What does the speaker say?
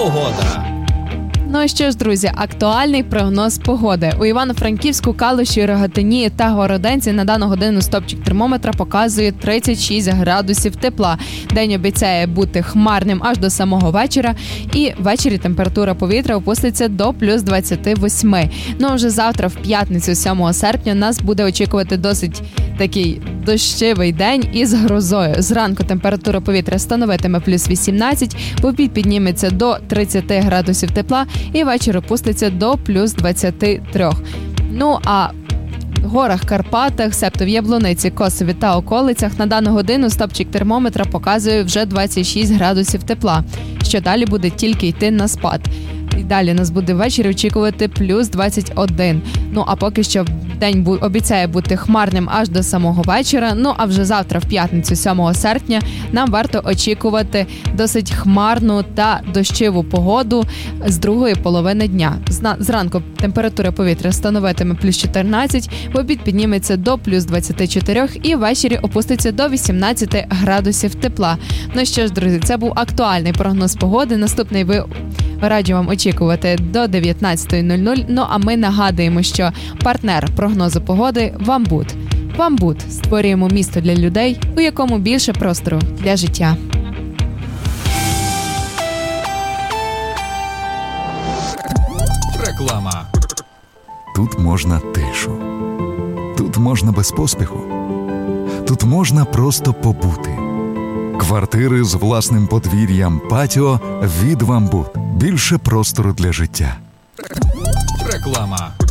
Погода. Ну і що ж, друзі, актуальний прогноз погоди. У Івано-Франківську, Калуші, Рогатині та Городенці на дану годину стопчик термометра показує 36 градусів тепла. День обіцяє бути хмарним аж до самого вечора, і ввечері температура повітря опуститься до плюс 28. Ну а вже завтра, в п'ятницю, 7 серпня, нас буде очікувати досить такий дощовий день із грозою. Зранку температура повітря становитиме плюс 18, в обід підніметься до 30 градусів тепла і ввечері опуститься до плюс 23. Ну а в горах Карпатах, себто в Яблуниці, Косові та околицях на дану годину стопчик термометра показує вже 26 градусів тепла, що далі буде тільки йти на спад. І далі нас буде ввечері очікувати плюс 21. Ну а поки що день обіцяє бути хмарним аж до самого вечора. Ну а вже завтра, в п'ятницю, 7 серпня, нам варто очікувати досить хмарну та дощову погоду з другої половини дня. Зранку температура повітря становитиме плюс 14, в обід підніметься до плюс 24 і ввечері опуститься до 18 градусів тепла. Ну що ж, друзі, це був актуальний прогноз погоди. Наступний ви раджу вам очікувати до 19:00. Ну а ми нагадуємо, що партнер прогнозу погоди – Вамбуд. Вамбуд – створюємо місто для людей, у якому більше простору для життя. Реклама. Тут можна тишу. Тут можна без поспіху. Тут можна просто побути. Квартири з власним подвір'ям, патіо від Вамбуд. Більше простору для життя. Реклама.